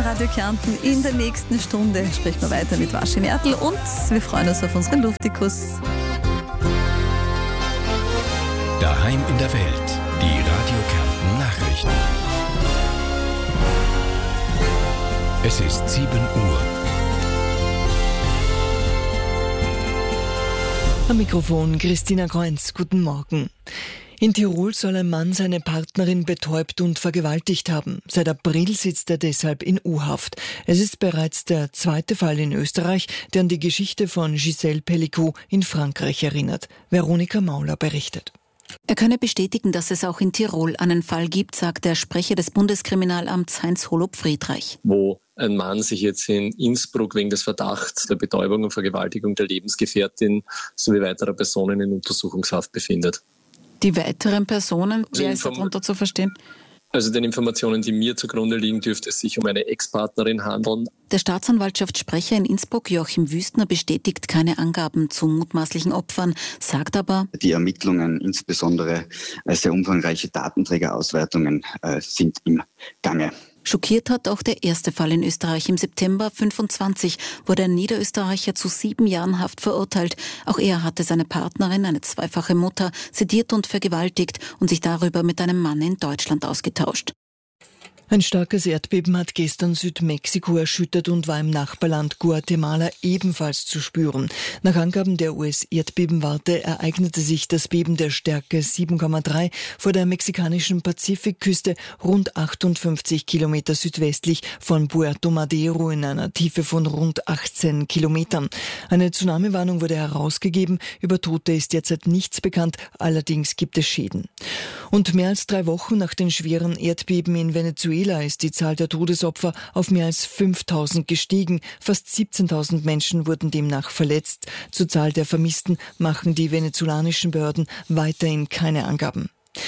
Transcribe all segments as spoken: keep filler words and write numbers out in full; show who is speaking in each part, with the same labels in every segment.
Speaker 1: Radio Kärnten. In der nächsten Stunde sprechen wir weiter mit Waschi Mertl und wir freuen uns auf unseren Luftikus.
Speaker 2: Daheim in der Welt, die Radio Kärnten Nachrichten. Es ist sieben Uhr.
Speaker 3: Am Mikrofon Christina Kreuz. Guten Morgen. In Tirol soll ein Mann seine Partnerin betäubt und vergewaltigt haben. Seit April sitzt er deshalb in U-Haft. Es ist bereits der zweite Fall in Österreich, der an die Geschichte von Gisèle Pelicot in Frankreich erinnert. Veronika Mauler berichtet.
Speaker 4: Er könne bestätigen, dass es auch in Tirol einen Fall gibt, sagt der Sprecher des Bundeskriminalamts Heinz Holub-Friedreich.
Speaker 5: Wo ein Mann sich jetzt in Innsbruck wegen des Verdachts der Betäubung und Vergewaltigung der Lebensgefährtin sowie weiterer Personen in Untersuchungshaft befindet.
Speaker 4: Die weiteren Personen,
Speaker 5: Also
Speaker 4: wer ist
Speaker 5: Inform-
Speaker 4: darunter zu verstehen?
Speaker 5: Also den Informationen, die mir zugrunde liegen, dürfte es sich um eine Ex-Partnerin handeln.
Speaker 4: Der Staatsanwaltschaftssprecher in Innsbruck, Joachim Wüstner, bestätigt keine Angaben zu mutmaßlichen Opfern, sagt aber,
Speaker 6: die Ermittlungen, insbesondere sehr umfangreiche Datenträgerauswertungen, äh, sind im Gange.
Speaker 4: schockiert hat auch der erste Fall in Österreich. Im September fünfundzwanzig wurde ein Niederösterreicher zu sieben Jahren Haft verurteilt. Auch er hatte seine Partnerin, eine zweifache Mutter, sediert und vergewaltigt und sich darüber mit einem Mann in Deutschland ausgetauscht.
Speaker 3: Ein starkes Erdbeben hat gestern Südmexiko erschüttert und war im Nachbarland Guatemala ebenfalls zu spüren. Nach Angaben der U S-Erdbebenwarte ereignete sich das Beben der Stärke sieben Komma drei vor der mexikanischen Pazifikküste rund achtundfünfzig Kilometer südwestlich von Puerto Madero in einer Tiefe von rund achtzehn Kilometern. Eine Tsunami-Warnung wurde herausgegeben. Über Tote ist derzeit nichts bekannt, allerdings gibt es Schäden. Und mehr als drei Wochen nach den schweren Erdbeben in Venezuela ist die Zahl der Todesopfer auf mehr als fünftausend gestiegen. Fast siebzehntausend Menschen wurden demnach verletzt. Zur Zahl der Vermissten machen die venezolanischen Behörden weiterhin keine Angaben.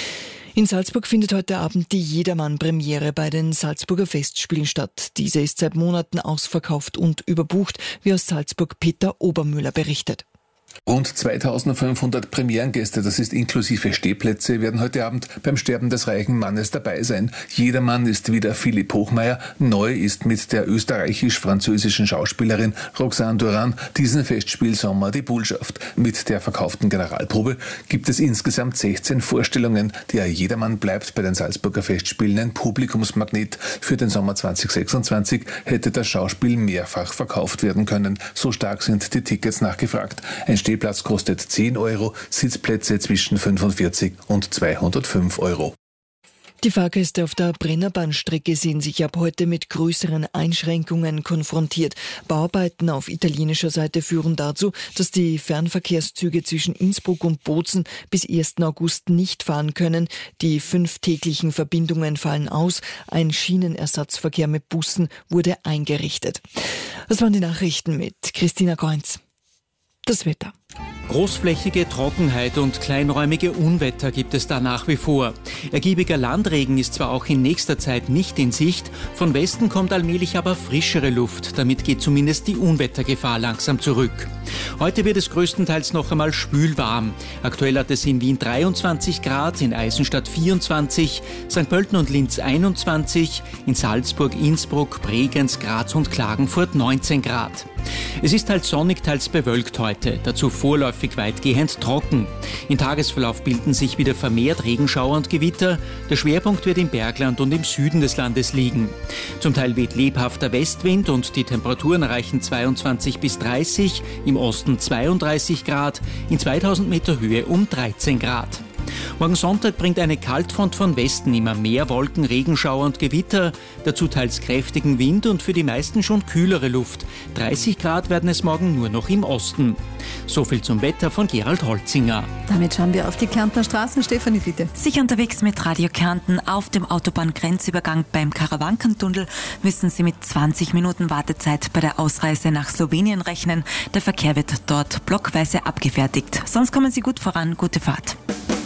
Speaker 3: In Salzburg findet heute Abend die Jedermann-Premiere bei den Salzburger Festspielen statt. Diese ist seit Monaten ausverkauft und überbucht, wie aus Salzburg Peter Obermüller berichtet.
Speaker 7: Rund zweitausendfünfhundert Premierengäste, das ist inklusive Stehplätze, werden heute Abend beim Sterben des reichen Mannes dabei sein. Jedermann ist wieder Philipp Hochmeier. Neu ist mit der österreichisch-französischen Schauspielerin Roxane Duran diesen Festspielsommer die Bullschaft. Mit der verkauften Generalprobe gibt es insgesamt sechzehn Vorstellungen. Der Jedermann bleibt bei den Salzburger Festspielen ein Publikumsmagnet. Für den Sommer zweitausendsechsundzwanzig hätte das Schauspiel mehrfach verkauft werden können. So stark sind die Tickets nachgefragt. Ein Stehplatz kostet zehn Euro, Sitzplätze zwischen fünfundvierzig und zweihundertfünf Euro.
Speaker 3: Die Fahrgäste auf der Brennerbahnstrecke sehen sich ab heute mit größeren Einschränkungen konfrontiert. Bauarbeiten auf italienischer Seite führen dazu, dass die Fernverkehrszüge zwischen Innsbruck und Bozen bis ersten August nicht fahren können. Die fünf täglichen Verbindungen fallen aus. Ein Schienenersatzverkehr mit Bussen wurde eingerichtet. Das waren die Nachrichten mit Christina Kreuz. Das Wetter.
Speaker 8: Großflächige Trockenheit und kleinräumige Unwetter gibt es da nach wie vor. Ergiebiger Landregen ist zwar auch in nächster Zeit nicht in Sicht, von Westen kommt allmählich aber frischere Luft. Damit geht zumindest die Unwettergefahr langsam zurück. Heute wird es größtenteils noch einmal spülwarm. Aktuell hat es in Wien dreiundzwanzig Grad, in Eisenstadt vierundzwanzig, Sankt Pölten und Linz einundzwanzig, in Salzburg, Innsbruck, Bregenz, Graz und Klagenfurt neunzehn Grad. Es ist teils sonnig, teils bewölkt heute, dazu vorläufig weitgehend trocken. Im Tagesverlauf bilden sich wieder vermehrt Regenschauer und Gewitter. Der Schwerpunkt wird im Bergland und im Süden des Landes liegen. Zum Teil weht lebhafter Westwind und die Temperaturen erreichen zweiundzwanzig bis dreißig, im Osten zweiunddreißig Grad, in zweitausend Meter Höhe um dreizehn Grad. Morgen Sonntag bringt eine Kaltfront von Westen immer mehr Wolken, Regenschauer und Gewitter, dazu teils kräftigen Wind und für die meisten schon kühlere Luft. dreißig Grad werden es morgen nur noch im Osten. So viel zum Wetter von Gerald Holzinger.
Speaker 1: Damit schauen wir auf die Kärntner Straßen. Stefanie, bitte.
Speaker 9: Sicher unterwegs mit Radio Kärnten auf dem Autobahngrenzübergang beim Karawankentunnel müssen Sie mit zwanzig Minuten Wartezeit bei der Ausreise nach Slowenien rechnen. Der Verkehr wird dort blockweise abgefertigt. Sonst kommen Sie gut voran. Gute Fahrt.